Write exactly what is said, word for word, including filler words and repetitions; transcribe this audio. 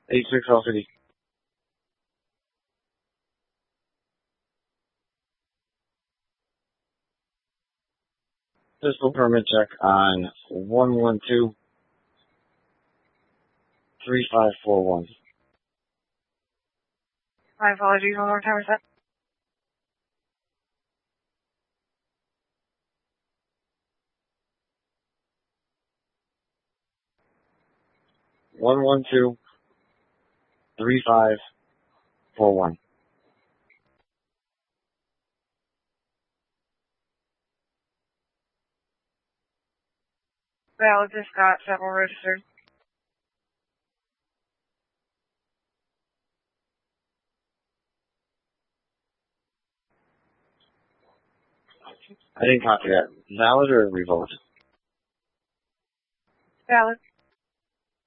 eight six L City. Pistol permit check on one one two three five four one. My apologies, one more time, is that? One one two three five four one. Valid, this got several registered. I didn't copy that. Valid or revoked? Valid.